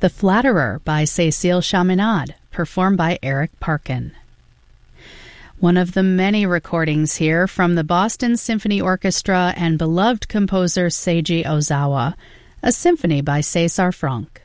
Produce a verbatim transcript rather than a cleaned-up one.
The Flatterer by Cécile Chaminade, performed by Eric Parkin. One of the many recordings here from the Boston Symphony Orchestra and beloved composer Seiji Ozawa, a symphony by César Franck.